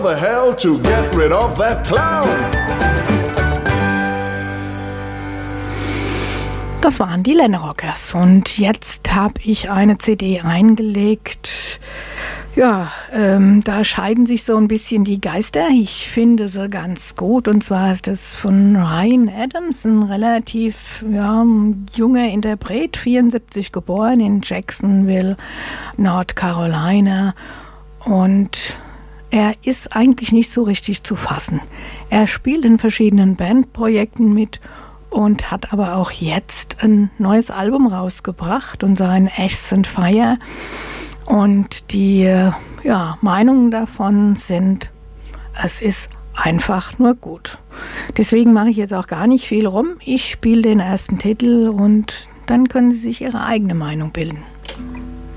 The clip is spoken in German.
the hell to get rid of that clown? Das waren die Lenrockers und jetzt habe ich eine CD eingelegt. Ja, da scheiden sich so ein bisschen die Geister. Ich finde sie ganz gut und zwar ist das von Ryan Adams, ein relativ junger Interpret, 74 geboren in Jacksonville, North Carolina, und er ist eigentlich nicht so richtig zu fassen. Er spielt in verschiedenen Bandprojekten mit und hat aber auch jetzt ein neues Album rausgebracht, und sein Ash and Fire. Und die Meinungen davon sind, es ist einfach nur gut. Deswegen mache ich jetzt auch gar nicht viel rum. Ich spiele den ersten Titel und dann können Sie sich Ihre eigene Meinung bilden.